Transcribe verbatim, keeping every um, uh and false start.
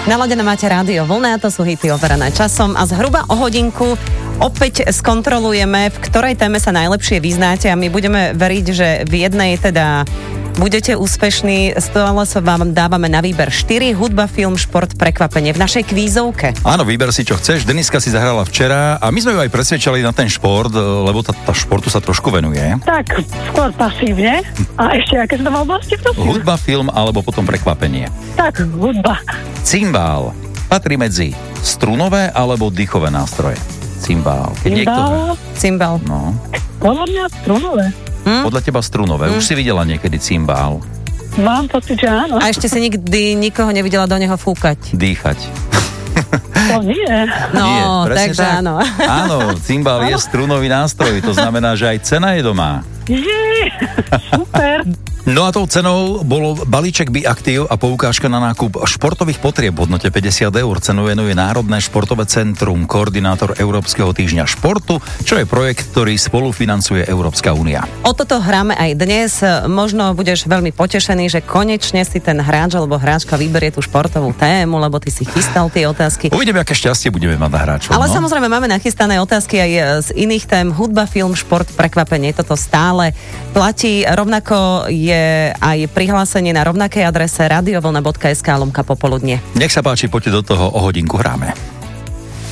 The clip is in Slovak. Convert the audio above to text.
Naladené máte Rádio Vlna, to sú hity overené časom a zhruba o hodinku opäť skontrolujeme, v ktorej téme sa najlepšie vyznáte a my budeme veriť, že v jednej teda budete úspešní. Stále sa vám dávame na výber štyri: hudba, film, šport, prekvapenie v našej kvízovke. Áno, vyber si, čo chceš. Deniska si zahrala včera a my sme ju aj presvedčali na ten šport, lebo tá, tá športu sa trošku venuje. Tak, skôr pasívne. A ešte, aké sú tam oblasti? Hudba, film alebo potom prekvapenie. Tak, hudba. Cymbál patrí medzi strunové alebo dýchové nástroje. Cymbál. Keď niekto... Cymbál. No. Podľa mňa strunové. Hm? Podľa teba strunové. Hm? Už si videla niekedy cymbál? Mám pocit, že áno. A ešte si nikdy nikoho nevidela do neho fúkať. Dýchať. To nie. No, nie, takže tak. áno. Áno, cymbál je strunový nástroj, to znamená, že aj cena je doma. Je, super. No a tou cenou bol balíček Biaktív a poukážka na nákup športových potrieb v hodnote päťdesiat eur. Cenu venuje Národné športové centrum, koordinátor Európskeho týždňa športu, čo je projekt, ktorý spolufinancuje Európska únia. O toto hráme aj dnes. Možno budeš veľmi potešený, že konečne si ten hráč alebo hráčka vyberie tú športovú tému, lebo ty si chystal tie otázky. Uvidíme, aké šťastie budeme mať na hráčov. Ale no? samozrejme máme nachystané otázky aj z iných tém. Hudba, film, šport, prekvapenie. Toto stále platí. Rovnako je aj prihlásenie na rovnakej adrese radiovlna bodka es ká lomka popoludne. Nech sa páči, poďte do toho, o hodinku hráme.